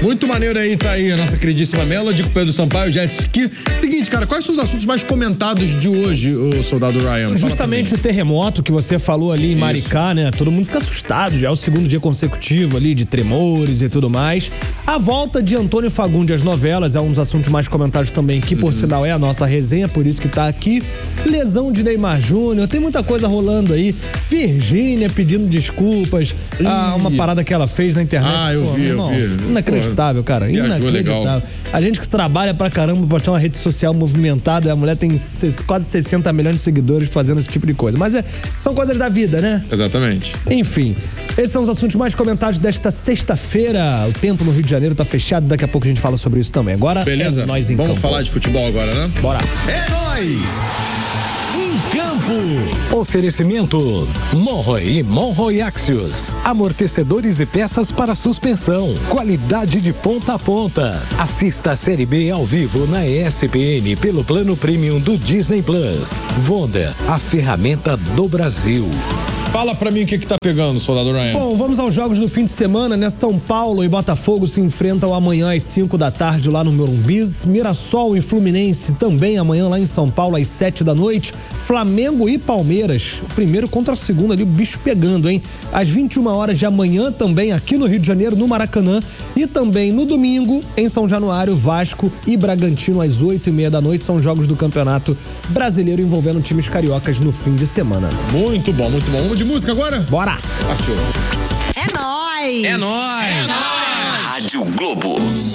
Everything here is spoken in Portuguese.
Muito maneiro aí, tá aí a nossa queridíssima Melody com o Pedro Sampaio, Jet Ski. Seguinte, cara, quais são os assuntos mais comentados de hoje, o soldado Ryan? Justamente o terremoto que você falou ali em Maricá, né? Todo mundo fica assustado, já é o segundo dia consecutivo ali de tremores e tudo mais. A volta de Antônio Fagundes às novelas é um dos assuntos mais comentados também, que por sinal é a nossa resenha, por isso que tá aqui. Lesão de Neymar Júnior, tem muita coisa rolando aí. Virgínia pedindo desculpas, uma parada que ela fez na internet. Eu vi. Inacreditável, cara. Inacreditável. A gente que trabalha pra caramba pra ter uma rede social movimentada, a mulher tem quase 60 milhões de seguidores fazendo esse tipo de coisa. Mas são coisas da vida, né? Exatamente. Enfim, esses são os assuntos mais comentados desta sexta-feira. O tempo no Rio de Janeiro tá fechado, daqui a pouco a gente fala sobre isso também. Agora, beleza? É nóis em campo. Vamos falar de futebol agora, né? Bora. É nóis! Em campo. Oferecimento Monroe e Monroe Axios. Amortecedores e peças para suspensão. Qualidade de ponta a ponta. Assista a Série B ao vivo na ESPN pelo plano premium do Disney Plus. Vonda, a ferramenta do Brasil. Fala pra mim o que tá pegando, soldado Ryan. Bom, vamos aos jogos do fim de semana, né? São Paulo e Botafogo se enfrentam amanhã às 5 da tarde lá no Morumbi. Mirassol e Fluminense também amanhã lá em São Paulo às 7 da noite. Flamengo e Palmeiras, o primeiro contra o segundo ali, o bicho pegando, hein? Às 21 horas de amanhã também aqui no Rio de Janeiro, no Maracanã. E também no domingo, em São Januário, Vasco e Bragantino às 8h30 da noite. São jogos do Campeonato Brasileiro envolvendo times cariocas no fim de semana. Muito bom, muito bom. Vamos de música agora? Bora! Partiu. É nóis! É nóis! É nóis! Rádio Globo.